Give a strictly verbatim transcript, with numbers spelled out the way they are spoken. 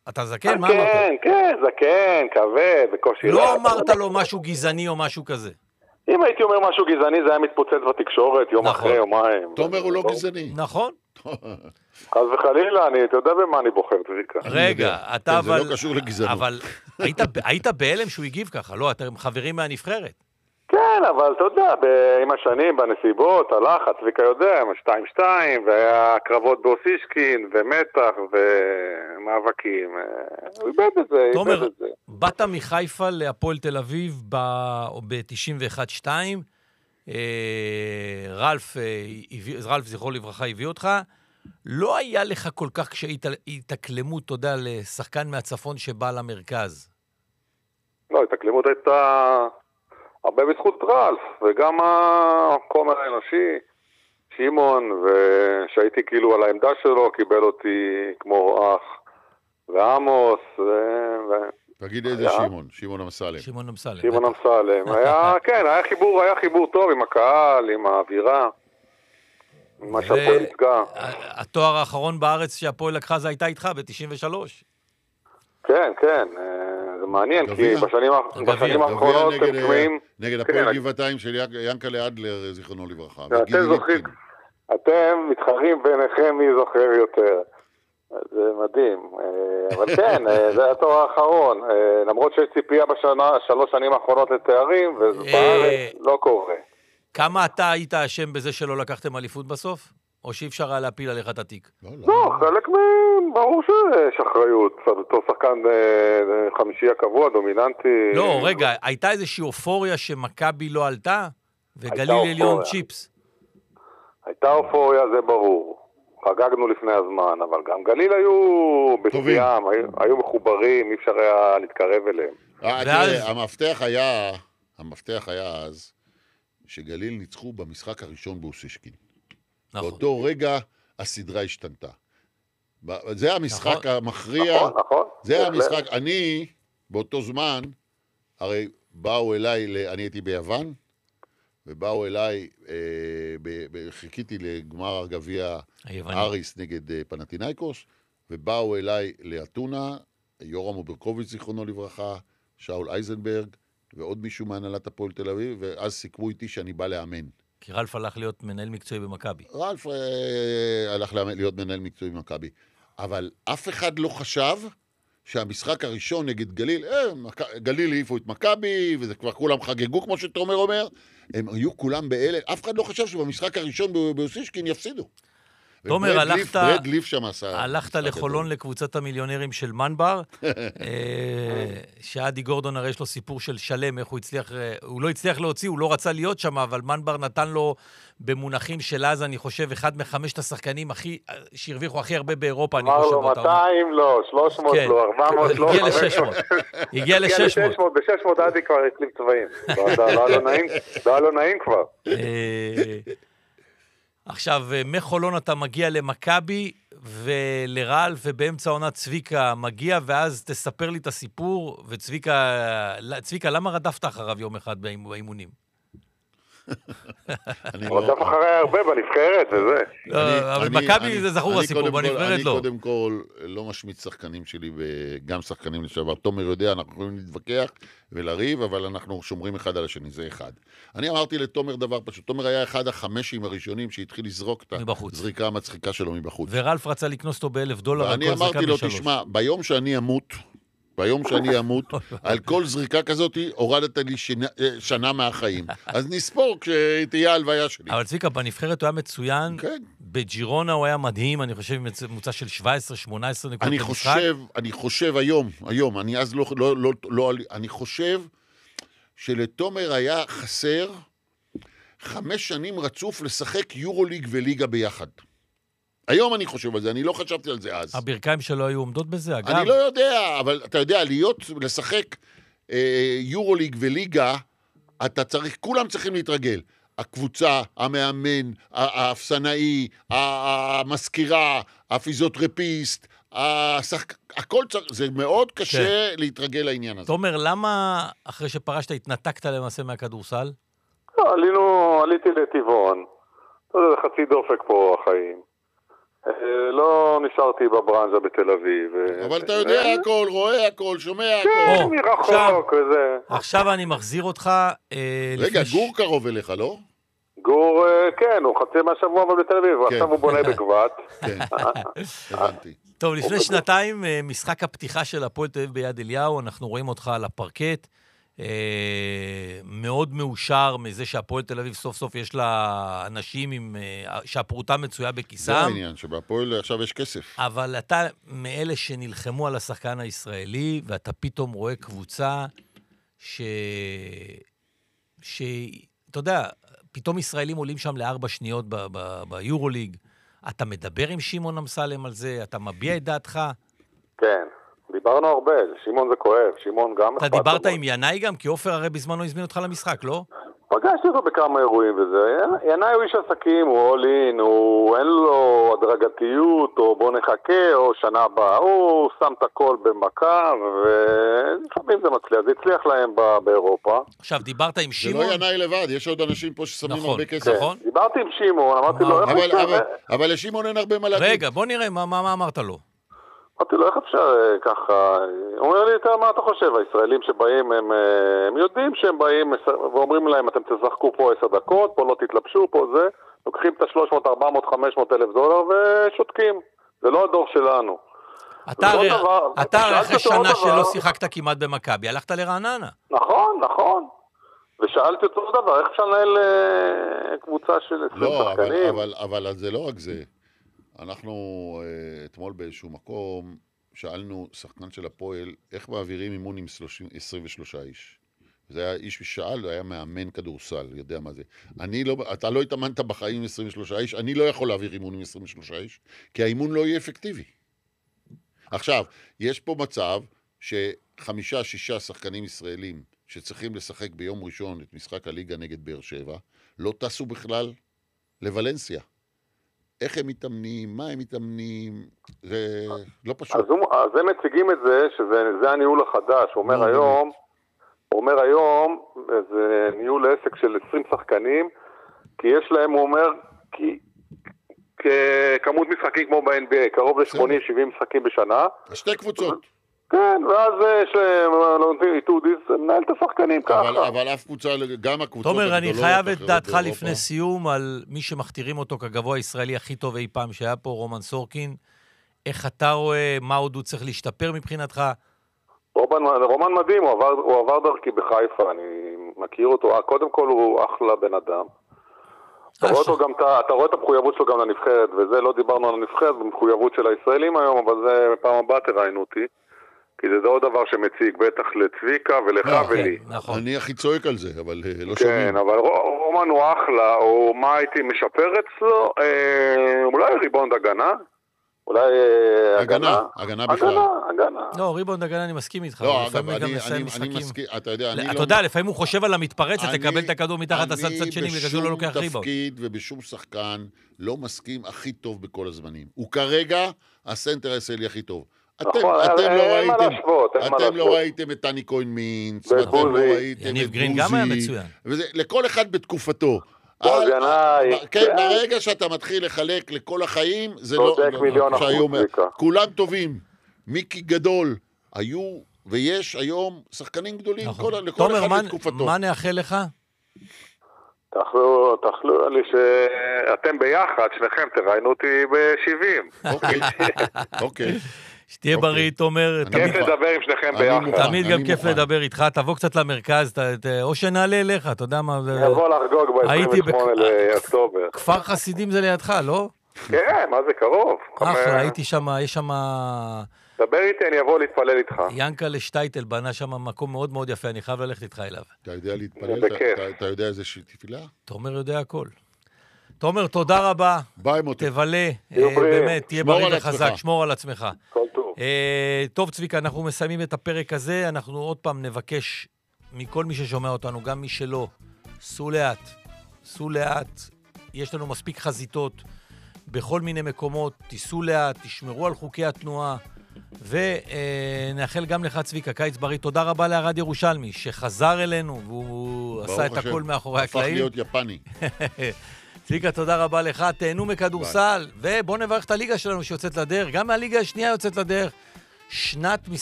אתה זקן? מה אמרת? כן, כן, זקן, כבד, בקושי. לא אמרת לו משהו גזעני או משהו כזה. אם הייתי אומר משהו גזעני, זה היה מתפוצץ בתקשורת יום אחרי יומיים. תומר הוא לא גזעני. נכון. חס וחלילה, אתה יודע במה אני בוחר, צביקה. רגע, אתה אבל... זה לא קשור לגזענות. אבל היית בהלם שהוא הגיב ככה, לא? אתם חברים מהנבחרת. כן, אבל אתה יודע, עם השנים, בנסיבות, הלחץ, צביקה יודע, שתיים שתיים, והיה קרבות באוסישקין, ומתח, ומאבקים. הוא איבד את זה, תומר, באת מחיפה להפועל תל אביב ב-תשעים ואחת שתיים, רלף, רלף זכרו לברכה הביא אותך, לא היה לך כל כך כשהתאקלמות, אתה יודע, לשחקן מהצפון שבא למרכז? לא, התאקלמות הייתה הרבה בזכות רלף, וגם החומר האנושי, שימון, ושהייתי כאילו על העמדה שלו, קיבל אותי כמו אח, ועמוס, ו... תגיד איזה שימון, שימון אמסלם. שימון אמסלם. שימון אמסלם. היה, כן, היה חיבור, היה חיבור טוב עם הקהל, עם האווירה. מה שהפועל נסגע. התואר האחרון בארץ שהפועל לקחה זה הייתה איתך ב-תשעים ושלוש. כן, כן, זה מעניין, כי בשנים האחרונות הם קמים... נגד הפועל גבעתיים של ינקלה אדלר, זיכרונו לברכה. אתם זוכרים, אתם מתחרים ביניכם מי זוכר יותר. זה מדהים. אבל כן, זה התואר האחרון. למרות שיש ציפייה בשלוש שנים האחרונות לתארים, ובארץ לא קורה. כמה אתה היית אשם בזה שלא לקחתם אליפות בסוף? או שאי אפשר היה להפיל עליך את התיק? לא, חלק מהם, ברור שיש אחריות. אותו שחקן חמישי הקבוע, דומיננטי. לא, רגע, הייתה איזושהי אופוריה שמכבי לא עלתה? וגליל עליון צ'יפס? הייתה אופוריה, זה ברור. חגגנו לפני הזמן, אבל גם גליל היו בסיים, היו מחוברים, אי אפשר היה להתקרב אליהם. המפתח היה, המפתח היה אז, שגליל ניצחו במשחק הראשון באוסישקין. נכון. באותו רגע הסדרה השתנתה. זה המשחק נכון. המכריע. נכון, נכון. זה המשחק. אני, באותו זמן, הרי באו אליי, אני הייתי ביוון, ובאו אליי, אה, ב, ב, חיכיתי לגמר הגביע אריס נגד אה, פנטינאיקוס, ובאו אליי לאתונה, יורם אוברקוביץ, זיכרונו לברכה, שאול אייזנברג, ועוד מישהו מהנהלת הפועל תל אביב, ואז סיכמו איתי שאני בא לאמן. כי רלף הלך להיות מנהל מקצועי במכבי. רלף אה, הלך להיות מנהל מקצועי במכבי. אבל אף אחד לא חשב שהמשחק הראשון נגד גליל, אה, גליל העיפו את מכבי, וזה כבר כולם חגגו, כמו שתומר אומר, הם היו כולם באלה, אף אחד לא חשב שבמשחק הראשון באוסישקין יפסידו. תומר, הלכת, ברד ליף שם עשה... הלכת לחולון לקבוצת המיליונרים של מנבר, שעדי גורדון הרי יש לו סיפור של שלם, איך הוא הצליח, הוא לא הצליח להוציא, הוא לא רצה להיות שם, אבל מנבר נתן לו במונחים של אז, אני חושב, אחד מחמשת השחקנים הכי, שהרוויחו הכי הרבה באירופה, אני חושב. אמר לו מאתיים לא, שלוש מאות לא, ארבע מאות לא, הגיע ל-שש מאות. הגיע ל-שש מאות. ב-שש מאות עדי כבר הצליב צבעים. לא היה לו נעים כבר. עכשיו, מחולון אתה מגיע למכבי ולרל, ובאמצע עונת צביקה מגיע, ואז תספר לי את הסיפור, וצביקה, צביקה, למה רדפת אחריו יום אחד באימונים? רדף אחרי הרבה בנבחרת, וזה. אבל מכבי זה זכור הסיפור, בנבחרת לא. אני קודם כל לא משמיץ שחקנים שלי, וגם שחקנים לשעבר. תומר יודע, אנחנו יכולים להתווכח ולריב, אבל אנחנו שומרים אחד על השני, זה אחד. אני אמרתי לתומר דבר פשוט, תומר היה אחד החמשים הראשונים שהתחיל לזרוק את הזריקה המצחיקה שלו מבחוץ. ורלף רצה לקנוס אותו באלף דולר. ואני אמרתי לו, תשמע, ביום שאני אמות, ביום שאני אמות, על כל זריקה כזאת, הורדת לי שנה, שנה מהחיים. אז נספור כשתהיה הלוויה שלי. אבל צביקה, בנבחרת הוא היה מצוין. כן. בג'ירונה הוא היה מדהים, אני חושב, ממוצע של שבע עשרה שמונה עשרה נקודות אני חושב, אני חושב היום, היום, אני אז לא, לא, לא, לא, אני חושב שלתומר היה חסר חמש שנים רצוף לשחק יורוליג וליגה ביחד. היום אני חושב על זה, אני לא חשבתי על זה אז. הברכיים שלו היו עומדות בזה, אגב? אני לא יודע, אבל אתה יודע, להיות, לשחק אה, יורוליג וליגה, אתה צריך, כולם צריכים להתרגל. הקבוצה, המאמן, האפסנאי, המזכירה, הפיזיותרפיסט, השחק... הכל צריך, זה מאוד קשה כן. להתרגל לעניין הזה. תומר, למה אחרי שפרשת התנתקת למעשה מהכדורסל? לא, עלינו, עליתי לטבעון. אתה יודע, זה חצי דופק פה החיים. לא נשארתי בברנז'ה בתל אביב. אבל אתה יודע הכל, רואה הכל, שומע הכל. כן, מרחוק וזה. עכשיו אני מחזיר אותך... רגע, גור קרוב אליך, לא? גור, כן, הוא חצי מהשבוע בתל אביב, עכשיו הוא בונה בגבת. כן, הבנתי. טוב, לפני שנתיים, משחק הפתיחה של הפועל תל אביב ביד אליהו, אנחנו רואים אותך על הפרקט, מאוד מאושר מזה שהפועל תל אביב סוף סוף יש לה אנשים עם, שהפרוטה מצויה בכיסם. זה העניין, שבהפועל עכשיו יש כסף. אבל אתה מאלה שנלחמו על השחקן הישראלי, ואתה פתאום רואה קבוצה ש... ש... אתה יודע, פתאום ישראלים עולים שם לארבע שניות ב- ב- ביורוליג. אתה מדבר עם שמעון אמסלם על זה? אתה מביע את דעתך? כן, דיברנו הרבה. שמעון זה כואב, שמעון גם... אתה דיברת עם ינאי גם? כי אופר הרי בזמנו הזמין אותך למשחק, לא? פגשתי אותו בכמה אירועים וזה. ינאי הוא איש עסקים, הוא אולין, הוא אין לו הדרגתיות, או בוא נחכה, או שנה הבאה. הוא שם את הכל במכה, ולפעמים זה מצליח. זה הצליח להם באירופה. עכשיו, דיברת עם שמעון? זה לא ינאי לבד, יש עוד אנשים פה ששמים נכון, הרבה כסף. נכון. דיברתי עם שמעון, אמרתי לו... אבל, אבל, אבל לשמעון אין הרבה מה להגיד. רגע, בוא נראה, מה, מה, מה אמרת לו? אמרתי לו, איך אפשר ככה? הוא אומר לי, מה אתה חושב? הישראלים שבאים, הם, הם יודעים שהם באים ואומרים להם, אתם תשחקו פה עשר דקות, פה לא תתלבשו, פה זה, לוקחים את ה-שלוש מאות, ארבע מאות, חמש מאות אלף דולר ושותקים. זה לא הדור שלנו. אתה הרי, אתה הרי אחרי שנה שלא שיחקת כמעט במכבי, הלכת לרעננה. נכון, נכון. ושאלתי אותו דבר, איך אפשר לנהל קבוצה של עשרים שחקנים? לא, אבל, אבל, אבל זה לא רק זה. אנחנו אתמול באיזשהו מקום שאלנו שחקן של הפועל איך מעבירים אימון עם עשרים ושלושה איש. זה היה איש ששאל, היה מאמן כדורסל, יודע מה זה. אני לא, אתה לא התאמנת בחיים עם עשרים ושלושה איש, אני לא יכול להעביר אימון עם עשרים ושלושה איש, כי האימון לא יהיה אפקטיבי. עכשיו, יש פה מצב שחמישה, שישה שחקנים ישראלים שצריכים לשחק ביום ראשון את משחק הליגה נגד באר שבע, לא טסו בכלל לוולנסיה. איך הם מתאמנים, מה הם מתאמנים, זה לא פשוט. אז, אז הם מציגים את זה, שזה הניהול החדש. הוא אומר היום, הוא אומר היום, זה ניהול עסק של עשרים שחקנים, כי יש להם, הוא אומר, כי, כמות משחקים כמו ב-אן בי איי, קרוב ל-שמונים שבעים משחקים בשנה. שתי קבוצות. כן, ואז יש להם איתודיס, מנהל את השחקנים ככה. אבל אף קבוצה, גם הקבוצות הגדולות... תומר, אני חייב את דעתך לפני סיום על מי שמכתירים אותו כגבוה הישראלי הכי טוב אי פעם שהיה פה, רומן סורקין. איך אתה רואה, מה עוד הוא צריך להשתפר מבחינתך? רומן מדהים, הוא עבר דרכי בחיפה, אני מכיר אותו. קודם כל הוא אחלה בן אדם. אתה רואה את המחויבות שלו גם לנבחרת, וזה לא דיברנו על הנבחרת, במחויבות של הישראלים היום, אבל זה פעם הבאה תראינו אותי. כי זה עוד דבר שמציג בטח לצביקה ולך ולי. אני הכי צועק על זה, אבל לא שומעים. כן, אבל רומן הוא אחלה, או מה הייתי משפר אצלו? אולי ריבונד הגנה? אולי הגנה? הגנה בכלל. הגנה, הגנה. לא, ריבונד הגנה אני מסכים איתך. לא, אגב, אני מסכים, אתה יודע, אני לא... אתה יודע, לפעמים הוא חושב על המתפרצת, תקבל את הכדור מתחת הסד צד שני, וכזו לא לוקח ריבונד. אני בשום תפקיד ובשום שחקן לא מסכים הכי טוב בכל הזמנים. הוא כרגע הסנטר הישראלי הכי טוב. אתם לא ראיתם את טני כהן מינץ, ואתם לא ראיתם את בוזי, לכל אחד בתקופתו. כן, ברגע שאתה מתחיל לחלק לכל החיים, זה לא... כולם טובים. מיקי גדול, היו ויש היום שחקנים גדולים, לכל אחד בתקופתו. תומר, מה נאחל לך? תאכלו, תאכלו לי שאתם ביחד, שניכם תראיינו אותי ב-שבעים. אוקיי, אוקיי. שתהיה בריא, תומר. כיף לדבר עם שניכם ביחד. תמיד גם כיף לדבר איתך, תבוא קצת למרכז, או שנעלה אליך, אתה יודע מה... אני אבוא לחגוג ב-עשרים ושמונה לאוקטובר. כפר חסידים זה לידך, לא? כן, מה זה קרוב? אחלה, הייתי שם, יש שם... דבר איתי, אני אבוא להתפלל איתך. ינקלה שטייטל בנה שם מקום מאוד מאוד יפה, אני חייב ללכת איתך אליו. אתה יודע להתפלל? אתה יודע איזה תפילה? תומר יודע הכל. תומר, תודה רבה. ביי מוטי. תבלה, באמת, תהיה בריא וחזק, שמור על עצמך. כל טוב. טוב, צביקה, אנחנו מסיימים את הפרק הזה, אנחנו עוד פעם נבקש מכל מי ששומע אותנו, גם מי שלא, סעו לאט, סעו לאט, יש לנו מספיק חזיתות בכל מיני מקומות, תיסעו לאט, תשמרו על חוקי התנועה, ונאחל גם לך, צביקה, קיץ בריא. תודה רבה לערד ירושלמי, שחזר אלינו, והוא עשה את הכל מאחורי הקלעים. הפך להיות יפני. צביקה, תודה רבה לך, תהנו מכדורסל, ובואו נברך את הליגה שלנו שיוצאת לדרך, גם מהליגה השנייה יוצאת לדרך, שנת